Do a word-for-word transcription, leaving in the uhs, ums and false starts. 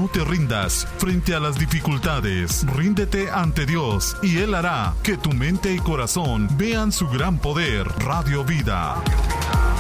te rindas frente a las dificultades. Ríndete ante Dios y Él hará que tu mente y corazón vean su gran poder. Radio Vida.